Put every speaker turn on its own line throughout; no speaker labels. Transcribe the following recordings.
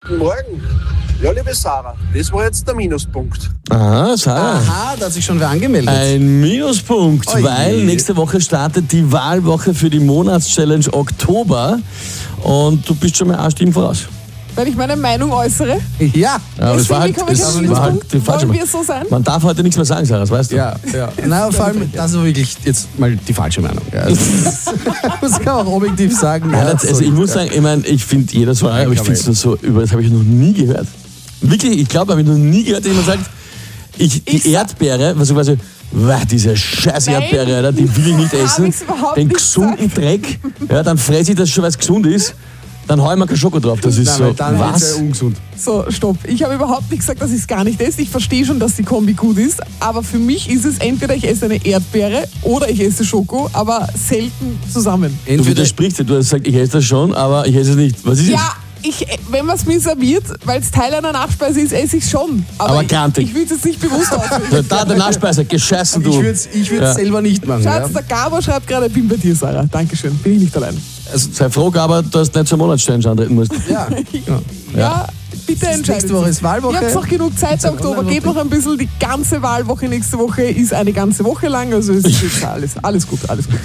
Guten Morgen. Ja, liebe Sarah, das war jetzt der Minuspunkt.
Aha, Sarah.
Aha, da hat sich schon wer angemeldet.
Ein Minuspunkt, weil nächste Woche startet die Wahlwoche für die Monatschallenge Oktober und du bist schon mal 1 Stimme voraus.
Wenn ich meine Meinung äußere,
Ja.
Ja, das war halt,
bekomme ich einen Minuspunkt.
die falsche.
Wollen wir so sein?
Man darf heute nichts mehr sagen, Sarah, das weißt du.
Ja. Na, vor allem, das ist wirklich jetzt mal die falsche Meinung. Ja, das kann man auch objektiv sagen.
Ja, also ich muss sagen, ich finde jeder so, aber ich finde es so, das habe ich noch nie gehört. Wirklich, ich glaube, habe ich noch nie gehört, dass jemand sagt, die Erdbeere, was quasi, diese scheiß Erdbeere, Alter, die will ich nicht essen, den gesunden Dreck, ja, dann fresse ich das schon, weil es gesund ist, dann hau ich mir kein Schoko drauf, das ist so,
dann
was?
ist ja ungesund.
So, stopp. Ich habe überhaupt nicht gesagt, dass ich es gar nicht esse. Ich verstehe schon, dass die Kombi gut ist, aber für mich ist es entweder ich esse eine Erdbeere oder ich esse Schoko, aber selten zusammen.
Du widersprichst dir, du hast gesagt, ich esse das schon, aber ich esse es nicht. Was ist
Ja, wenn man es mir serviert, weil es Teil einer Nachspeise ist, esse ich es schon.
Aber grantig.
Ich will es jetzt nicht bewusst ausführen.
das? Da der Nachspeise, gescheißen du.
Ich würde es selber nicht machen.
Schatz, der Gabo schreibt gerade, bin bei dir, Sarah. Dankeschön, bin ich nicht allein.
Also, sei froh, aber dass du nicht zur Monatschallenge antreten musst.
Ja.
Ja, bitte entscheidet.
Nächste Woche ist Wahlwoche.
Ihr habt noch genug Zeit, der Oktober geht noch ein bisschen. Die ganze Wahlwoche nächste Woche ist eine ganze Woche lang. Also es ist jetzt alles gut.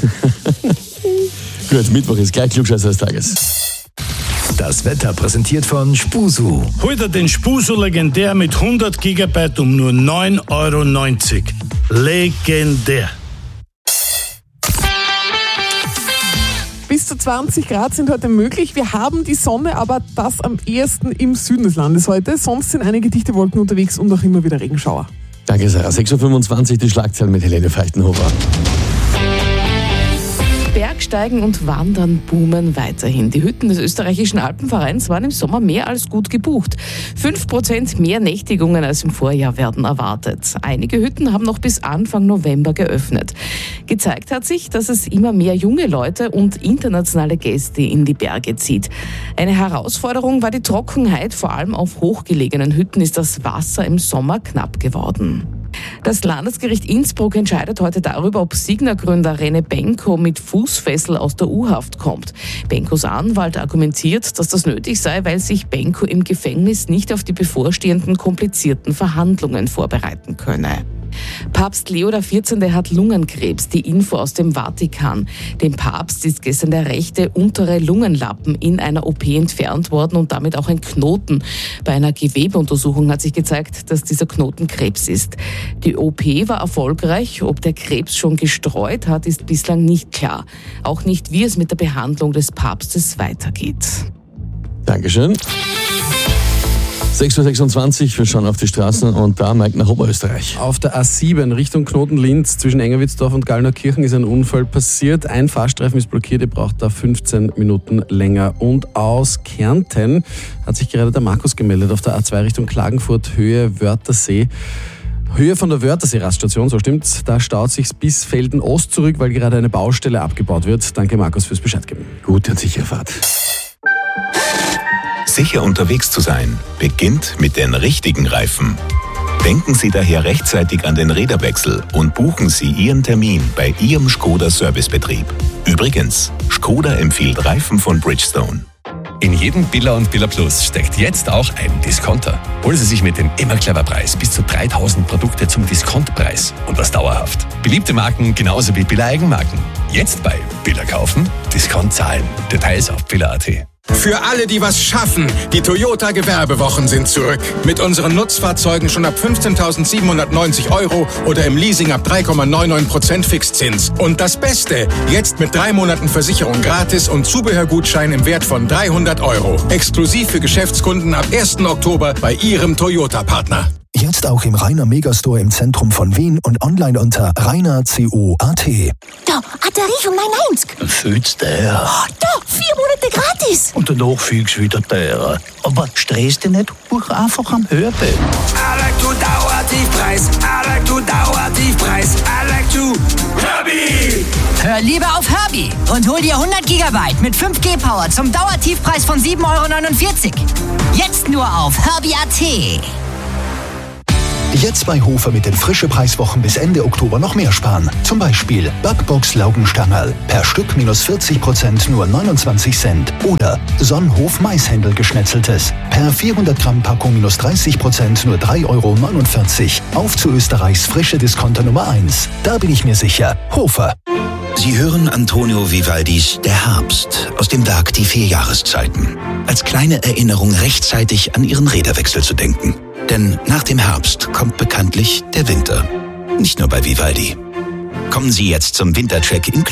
Gut, Mittwoch ist gleich Klugscheißer des Tages.
Das Wetter präsentiert von Spusu.
Hol dir den Spusu legendär mit 100 GB um nur 9,90 €. Legendär.
Bis zu 20 Grad sind heute möglich. Wir haben die Sonne, aber das am ehesten im Süden des Landes heute. Sonst sind einige dichte Wolken unterwegs und auch immer wieder Regenschauer.
Danke, Sarah. 6.25 Uhr die Schlagzeilen mit Helene Feichtenhofer.
Bergsteigen und Wandern boomen weiterhin. Die Hütten des österreichischen Alpenvereins waren im Sommer mehr als gut gebucht. 5% mehr Nächtigungen als im Vorjahr werden erwartet. Einige Hütten haben noch bis Anfang November geöffnet. Gezeigt hat sich, dass es immer mehr junge Leute und internationale Gäste in die Berge zieht. Eine Herausforderung war die Trockenheit. Vor allem auf hochgelegenen Hütten ist das Wasser im Sommer knapp geworden. Das Landesgericht Innsbruck entscheidet heute darüber, ob Signa-Gründer Rene Benko mit Fußfessel aus der U-Haft kommt. Benkos Anwalt argumentiert, dass das nötig sei, weil sich Benko im Gefängnis nicht auf die bevorstehenden komplizierten Verhandlungen vorbereiten könne. Papst Leo XIV. Hat Lungenkrebs, die Info aus dem Vatikan. Dem Papst ist gestern der rechte untere Lungenlappen in einer OP entfernt worden und damit auch ein Knoten. Bei einer Gewebeuntersuchung hat sich gezeigt, dass dieser Knoten Krebs ist. Die OP war erfolgreich. Ob der Krebs schon gestreut hat, ist bislang nicht klar. Auch nicht, wie es mit der Behandlung des Papstes weitergeht.
Dankeschön. 6.26 Uhr, wir schauen auf die Straßen und da Mike nach Oberösterreich.
Auf der A7 Richtung Knoten-Linz zwischen Engerwitzdorf und Gallnerkirchen ist ein Unfall passiert. Ein Fahrstreifen ist blockiert, ihr braucht da 15 Minuten länger. Und aus Kärnten hat sich gerade der Markus gemeldet auf der A2 Richtung Klagenfurt, Höhe Wörthersee. Höhe von der Wörthersee-Raststation, so stimmt's. Da staut sich's bis Felden-Ost zurück, weil gerade eine Baustelle abgebaut wird. Danke Markus fürs Bescheid geben.
Gute und sichere Fahrt.
Sicher unterwegs zu sein, beginnt mit den richtigen Reifen. Denken Sie daher rechtzeitig an den Räderwechsel und buchen Sie Ihren Termin bei Ihrem Skoda Servicebetrieb. Übrigens, Skoda empfiehlt Reifen von Bridgestone.
In jedem Billa und Billa Plus steckt jetzt auch ein Discounter. Holen Sie sich mit dem Immer-Clever-Preis bis zu 3.000 Produkte zum Diskontpreis und das dauerhaft. Beliebte Marken genauso wie Billa-Eigenmarken. Jetzt bei Billa kaufen, Discount zahlen. Details auf billa.at.
Für alle, die was schaffen, die Toyota Gewerbewochen sind zurück. Mit unseren Nutzfahrzeugen schon ab 15.790 € oder im Leasing ab 3,99% Fixzins. Und das Beste, jetzt mit 3 Monaten Versicherung gratis und Zubehörgutschein im Wert von 300 €. Exklusiv für Geschäftskunden ab 1. Oktober bei Ihrem Toyota-Partner.
Jetzt auch im Rainer Megastore im Zentrum von Wien und online unter rainerco.at.
Da, Batterie von mein 1.
Fühlst du her?
Oh, da, 4 Monate gratis.
Und danach fühlst du wieder teurer. Aber stress dich nicht, buch einfach am Hörbild.
I like to Dauertiefpreis. I like to Dauertiefpreis. I like to Herbie.
Hör lieber auf Herbie und hol dir 100 GB mit 5G Power zum Dauertiefpreis von 7,49 €. Jetzt nur auf Herbie.at.
Jetzt bei Hofer mit den frische Preiswochen bis Ende Oktober noch mehr sparen. Zum Beispiel Backbox Laugenstangerl. Per Stück minus 40% nur 29 Cent. Oder Sonnenhof Maishändel geschnetzeltes. Per 400 Gramm Packung minus 30% nur 3,49 Euro. Auf zu Österreichs frische Discounter Nummer 1. Da bin ich mir sicher. Hofer.
Sie hören Antonio Vivaldis Der Herbst aus dem Werk Die 4 Jahreszeiten. Als kleine Erinnerung rechtzeitig an Ihren Räderwechsel zu denken. Denn nach dem Herbst kommt bekanntlich der Winter. Nicht nur bei Vivaldi. Kommen Sie jetzt zum Wintercheck